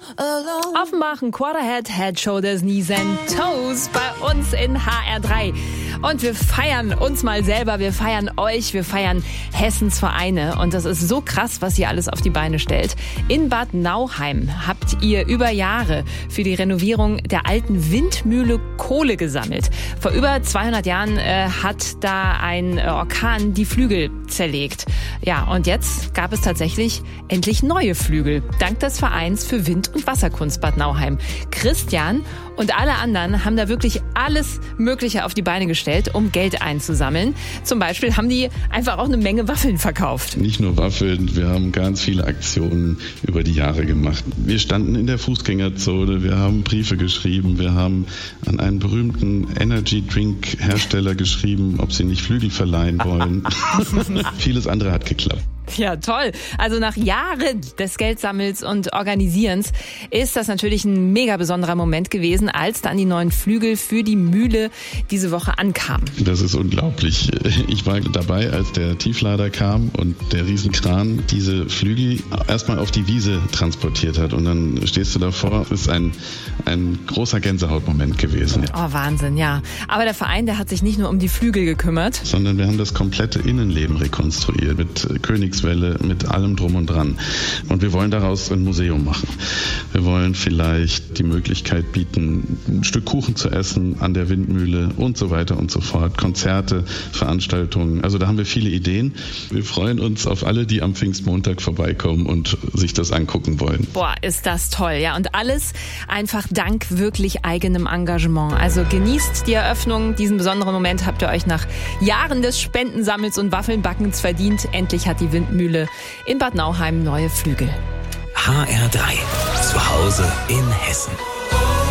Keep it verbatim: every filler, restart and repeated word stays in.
Offenbach, ein Quarterhead, Head, Shoulders, Knees and Toes bei uns in H R drei. Und wir feiern uns mal selber, wir feiern euch, wir feiern Hessens Vereine. Und das ist so krass, was ihr alles auf die Beine stellt. In Bad Nauheim habt ihr über Jahre für die Renovierung der alten Windmühle Kohle gesammelt. Vor über zweihundert Jahren äh, hat da ein äh, Orkan die Flügel zerlegt. Ja, und jetzt gab es tatsächlich endlich neue Flügel, dank des Vereins für Wind- und Wasserkunst Bad Nauheim. Christian und alle anderen haben da wirklich alles Mögliche auf die Beine gestellt, um Geld einzusammeln. Zum Beispiel haben die einfach auch eine Menge Waffeln verkauft. Nicht nur Waffeln, wir haben ganz viele Aktionen über die Jahre gemacht. Wir standen in der Fußgängerzone, wir haben Briefe geschrieben, wir haben an einen berühmten Energy-Drink-Hersteller geschrieben, ob sie nicht Flügel verleihen wollen. Vieles andere hat geklappt. Ja, toll. Also nach Jahren des Geldsammels und Organisierens ist das natürlich ein mega besonderer Moment gewesen, als dann die neuen Flügel für die Mühle diese Woche ankamen. Das ist unglaublich. Ich war dabei, als der Tieflader kam und der Riesenkran diese Flügel erstmal auf die Wiese transportiert hat. Und dann stehst du davor. Das ist ein, ein großer Gänsehautmoment gewesen. Oh, Wahnsinn, ja. Aber der Verein, der hat sich nicht nur um die Flügel gekümmert, sondern wir haben das komplette Innenleben rekonstruiert mit Königswelle, mit allem drum und dran. Und wir wollen daraus ein Museum machen. Wir wollen vielleicht die Möglichkeit bieten, ein Stück Kuchen zu essen an der Windmühle und so weiter und so fort. Konzerte, Veranstaltungen. Also da haben wir viele Ideen. Wir freuen uns auf alle, die am Pfingstmontag vorbeikommen und sich das angucken wollen. Boah, ist das toll, ja. Und alles einfach dank wirklich eigenem Engagement. Also genießt die Eröffnung. Diesen besonderen Moment habt ihr euch nach Jahren des Spendensammels und Waffelnbackens verdient. Endlich hat die Windmühle in Bad Nauheim neue Flügel. H R drei. Zu Hause in Hessen.